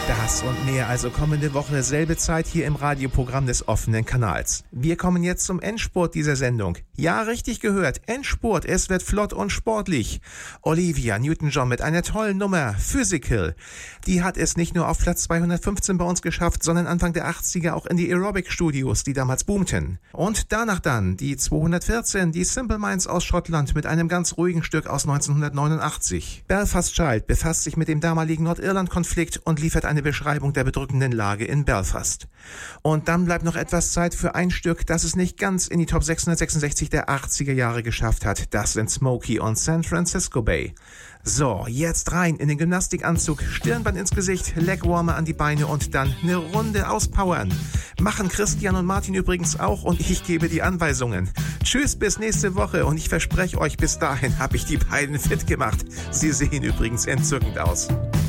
Das und mehr also kommende Woche, selbe Zeit hier im Radioprogramm des offenen Kanals. Wir kommen jetzt zum Endspurt dieser Sendung. Ja, richtig gehört, Endspurt, es wird flott und sportlich. Olivia Newton-John mit einer tollen Nummer, Physical. Die hat es nicht nur auf Platz 215 bei uns geschafft, sondern Anfang der 80er auch in die Aerobic-Studios, die damals boomten. Und danach dann die 214, die Simple Minds aus Schottland mit einem ganz ruhigen Stück aus 1989. Belfast Child befasst sich mit dem damaligen Nordirland-Konflikt und liefert eine Beschreibung der bedrückenden Lage in Belfast. Und dann bleibt noch etwas Zeit für ein Stück, das es nicht ganz in die Top 666 der 80er Jahre geschafft hat. Das sind Smokey und San Francisco Bay. So, jetzt rein in den Gymnastikanzug, Stirnband ins Gesicht, Legwarmer an die Beine und dann eine Runde auspowern. Machen Christian und Martin übrigens auch und ich gebe die Anweisungen. Tschüss, bis nächste Woche und ich verspreche euch, bis dahin habe ich die beiden fit gemacht. Sie sehen übrigens entzückend aus.